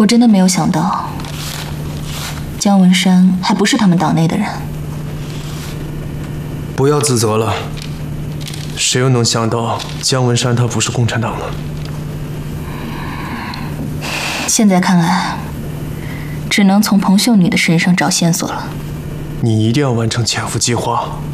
我真的没有想到，姜文山还不是他们党内的人。 不要自责了，谁又能想到姜文山他不是共产党呢？ 现在看来，只能从彭秀女的身上找线索了。 你一定要完成潜伏计划。